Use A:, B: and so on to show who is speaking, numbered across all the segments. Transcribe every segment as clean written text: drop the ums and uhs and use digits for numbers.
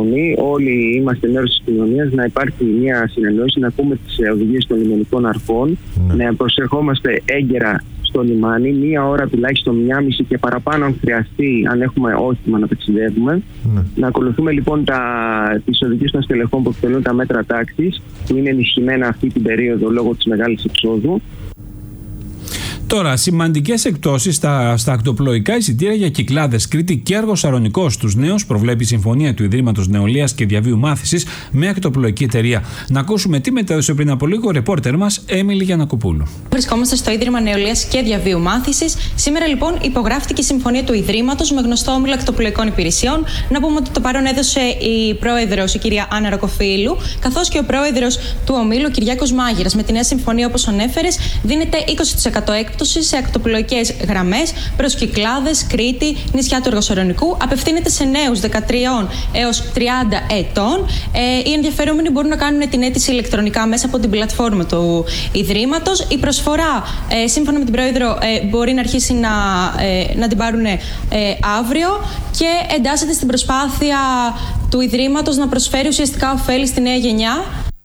A: φωνή, όλοι είμαστε μέρος της κοινωνίας, να υπάρχει μια συνεννόηση, να ακούμε τις οδηγίες των λιμενικών αρχών, να προσερχόμαστε έγκαιρα στο λιμάνι, 1 ώρα τουλάχιστον, 1,5 και παραπάνω αν χρειαστεί, αν έχουμε όχημα να ταξιδεύουμε. Να ακολουθούμε λοιπόν τις οδηγίες των στελεχών που εκτελούν τα μέτρα τάξης, που είναι ενισχυμένα αυτή την περίοδο λόγω της μεγάλης εξόδου.
B: Τώρα, σημαντικές εκπτώσεις στα ακτοπλοϊκά εισιτήρια για Κυκλάδες, Κρήτη και Αργοσαρονικό στους νέους προβλέπει η συμφωνία του Ιδρύματος Νεολαίας και Διαβίου Μάθησης με ακτοπλοϊκή εταιρεία. Να ακούσουμε τι μετέδωσε πριν από λίγο ο ρεπόρτερ μας Έμιλη Γιαννακοπούλου.
C: Βρισκόμαστε στο Ίδρυμα Νεολαίας και Διαβίου Μάθησης. Σήμερα λοιπόν υπογράφτηκε η συμφωνία του Ιδρύματος με γνωστό όμιλο ακτοπλοϊκών υπηρεσιών. Να πούμε ότι το παρόν έδωσε η πρόεδρος, η κυρία Άννα Ροκοφίλου, καθώς και ο πρόεδρος του ομίλου, Κυριάκος Μάγειρας. Με τη νέα συμφωνία, όπως ανέφερες, δίνεται 20% έκπτωση σε ακτοπλοϊκές γραμμές προς Κυκλάδες, Κρήτη, νησιά του Αργοσαρονικού. Απευθύνεται σε νέους 13 έως 30 ετών. Οι ενδιαφερόμενοι μπορούν να κάνουν την αίτηση ηλεκτρονικά μέσα από την πλατφόρμα του Ιδρύματος. Η προσφορά, σύμφωνα με την πρόεδρο, μπορεί να αρχίσει να την πάρουν αύριο και εντάσσεται στην προσπάθεια του Ιδρύματος να προσφέρει ουσιαστικά ωφέλη στη νέα γενιά.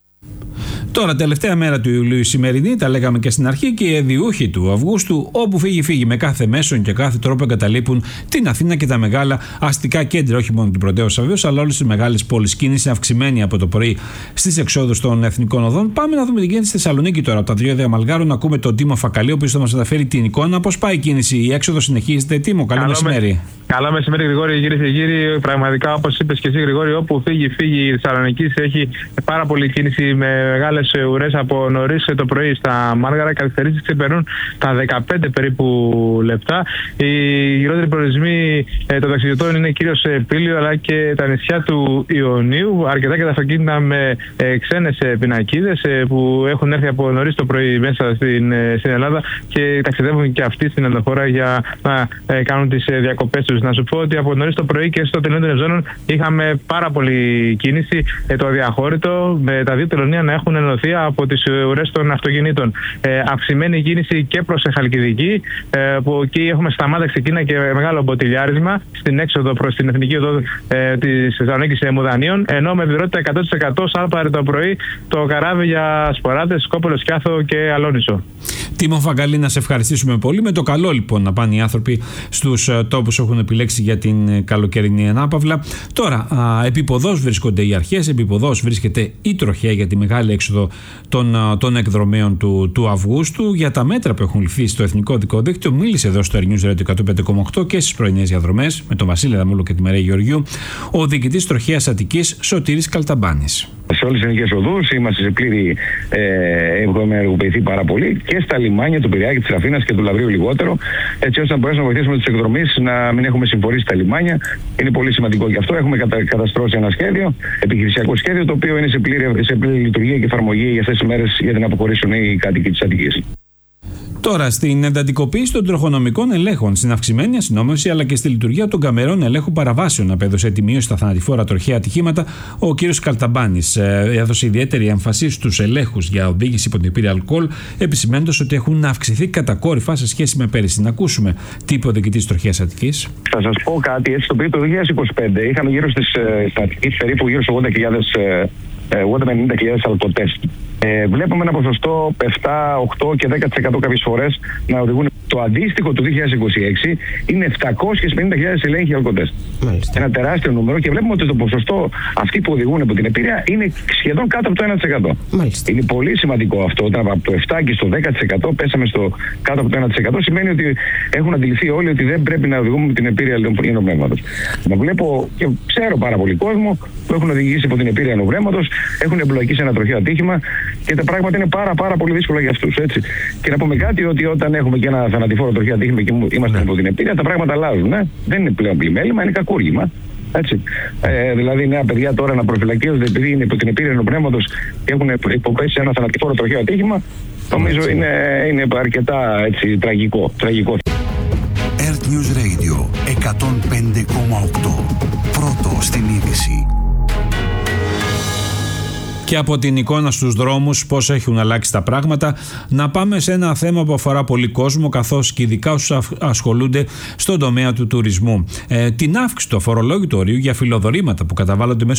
B: Τώρα, τελευταία μέρα του Ιουλίου η σημερινή, τα λέγαμε και στην αρχή, και οι διούχοι του Αυγούστου, όπου φύγει, με κάθε μέσον και κάθε τρόπο εγκαταλείπουν την Αθήνα και τα μεγάλα αστικά κέντρα, όχι μόνο την πρωτεύουσα βεβαίως, αλλά όλες τις μεγάλες πόλεις. Κίνηση αυξημένη από το πρωί στις εξόδους των εθνικών οδών. Πάμε να δούμε την κίνηση στη Θεσσαλονίκη τώρα, από τα Διόδια Μαλγάρου, να ακούμε τον Τίμο Φακαλή, ο οποίος θα μας αναφέρει την εικόνα. Πώς πάει η κίνηση, η έξοδο συνεχίζεται? Τίμο, καλό μεσημέρι.
D: Καλό μεσημέρι, Γρηγόρη, κυρίες και κύριοι. Πραγματικά, όπως είπες και εσύ, Γρηγόρη, όπου φύγει η Θεσσαλονίκη, έχει πάρα πολλή κίνηση με μεγάλες ουρές από νωρίς το πρωί στα Μάργαρα. Καθυστερήσεις ξεπερνούν τα 15 περίπου λεπτά. Οι γυρότεροι προορισμοί των ταξιδιωτών είναι κυρίως Πήλιο αλλά και τα νησιά του Ιωνίου. Αρκετά και τα αυτοκίνητα με ξένες πινακίδες που έχουν έρθει από νωρίς το πρωί μέσα στην Ελλάδα και ταξιδεύουν και αυτοί στην ενδοχώρα για να κάνουν τις διακοπές τους. Να σου πω ότι από νωρίς το πρωί και στο τελείωμα των ζώνων είχαμε πάρα πολλή κίνηση. Το αδιαχώρητο με τα δύο τελωνία να έχουν ενωθεί από τις ουρές των αυτοκινήτων. Αυξημένη κίνηση και προς Χαλκιδική, που εκεί έχουμε σταμάτα ξεκίνα και μεγάλο μποτιλιάρισμα στην έξοδο προς την εθνική οδό της Θεσσαλονίκης Μουδανίων. Ενώ με ευδηρότητα 100% σάλπαρε το πρωί το καράβι για Σποράδες, Σκόπελο, Σκιάθο και Αλόνισο.
B: Τίμο Φακαλή, να σε ευχαριστήσουμε πολύ. Με το καλό λοιπόν να πάνε οι άνθρωποι στους τόπους που έχουν επιλέξει για την καλοκαιρινή ανάπαυλα. Τώρα, επίποδος βρίσκονται οι αρχές, επίποδος βρίσκεται η τροχέα για τη μεγάλη έξοδο των εκδρομέων του Αυγούστου. Για τα μέτρα που έχουν ληφθεί στο εθνικό δικό δίκτυο, μίλησε εδώ στο Air News Radio 105,8 και στις πρωινές διαδρομές με τον Βασίλη Δαμούλο και τη Μαρία Γεωργιού, ο διοικητής τροχέας Αττικής Σωτήρης Καλταμπάνης.
E: Σε όλες τις εθνικές οδούς είμαστε σε πλήρη, έχουμε ενεργοποιηθεί πάρα πολύ και στα λιμάνια του Πειραιά και της Αθήνας και του Λαβρίου λιγότερο, έτσι ώστε να μπορέσουμε να βοηθήσουμε τους εκδρομείς να μην έχουμε συμφορήσει στα λιμάνια. Είναι πολύ σημαντικό και αυτό. Έχουμε καταστρώσει ένα σχέδιο, επιχειρησιακό σχέδιο, το οποίο είναι σε πλήρη λειτουργία και εφαρμογή για αυτές τις μέρες για να αποχωρήσουν οι κάτοικοι της Αττικής.
B: Τώρα, στην εντατικοποίηση των τροχονομικών ελέγχων, στην αυξημένη αστυνόμευση αλλά και στη λειτουργία των καμερών ελέγχου παραβάσεων, απέδωσε τη μείωση στα θανατηφόρα τροχαία ατυχήματα ο κ. Καλταμπάνης. Έδωσε ιδιαίτερη έμφαση στους ελέγχους για οδήγηση υπό την επίρρεια αλκοόλ, επισημαίνοντας ότι έχουν αυξηθεί κατακόρυφα σε σχέση με πέρυσι. Να ακούσουμε τι είπε ο διοικητής τροχέας Αττικής.
E: Θα σας πω κάτι, έτσι το οποίο το 2025 είχαμε γύρω στις Αττικής περίπου γύρω στους 80.000 αλκοτές. Βλέπουμε ένα ποσοστό 7, 8 και 10% κάποιες φορές να οδηγούν. Το αντίστοιχο του 2026 είναι 750.000 ελέγχοι αλκοτές. Ένα τεράστιο νούμερο και βλέπουμε ότι το ποσοστό αυτοί που οδηγούν από την επίρρεια είναι σχεδόν κάτω από το 1%. Μάλιστα. Είναι πολύ σημαντικό αυτό. Όταν από το 7 και στο 10% πέσαμε στο κάτω από το 1%, σημαίνει ότι έχουν αντιληφθεί όλοι ότι δεν πρέπει να οδηγούμε με την επίρρεια ενοπνεύματος. Να βλέπω και ξέρω πάρα πολύ κόσμο που έχουν οδηγήσει από την επίρρεια ενοπνεύματος, έχουν εμπλοκεί σε ένα τροχαίο ατύχημα και τα πράγματα είναι πάρα πολύ δύσκολα για αυτούς. Έτσι. Και να πούμε κάτι, ότι όταν έχουμε και ένα θανατηφόρο τροχαίο ατύχημα και είμαστε από την επίρρεια, τα πράγματα αλλάζουν. Δεν είναι πλέον πλημέλημα, είναι κακούργημα. Έτσι. Δηλαδή, νέα παιδιά τώρα να προφυλακίζονται επειδή είναι υπό την επίρρεια ενοπνεύματος και έχουν υποπέσει ένα θανατηφόρο τροχαίο ατύχημα, νομίζω είναι αρκετά έτσι, τραγικό.
F: Earth News Radio 105,8. Πρώτο στην είδηση.
B: Και από την εικόνα στους δρόμους πώς έχουν αλλάξει τα πράγματα, να πάμε σε ένα θέμα που αφορά πολύ κόσμο, καθώς και ειδικά όσους ασχολούνται στον τομέα του τουρισμού. Την αύξηση του αφορολόγητου ορίου για φιλοδορήματα που καταβάλλονται μέσω